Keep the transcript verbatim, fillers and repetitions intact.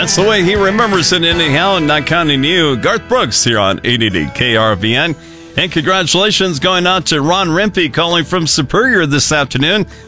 That's the way he remembers it anyhow, and not counting you. Garth Brooks here on eight eighty K R V N. And congratulations going out to Ron Rempe calling from Superior this afternoon.